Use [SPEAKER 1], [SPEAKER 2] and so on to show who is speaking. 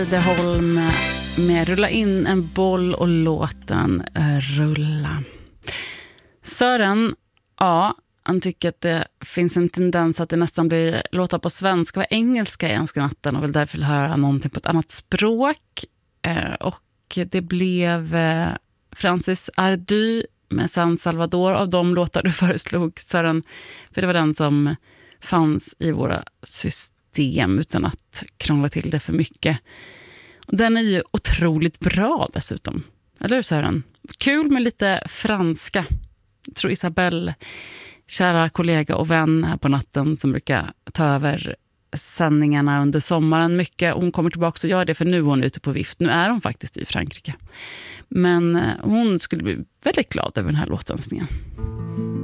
[SPEAKER 1] Holm med Rulla in en boll och låten rulla. Sören, ja, han tycker att det finns en tendens att det nästan blir låtar på svenska och engelska i önskenatten och vill därför höra någonting på ett annat språk. Och det blev Francis Ardy med San Salvador av de låtar du föreslog, Sören, för det var den som fanns i våra system utan att krångla till det för mycket. Den är ju otroligt bra dessutom. Eller hur, Sören? Kul med lite franska. Jag tror Isabelle, kära kollega och vän här på natten som brukar ta över sändningarna under sommaren mycket. Hon kommer tillbaka och gör det, för nu är hon ute på vift. Nu är hon faktiskt i Frankrike. Men hon skulle bli väldigt glad över den här låtönskningen.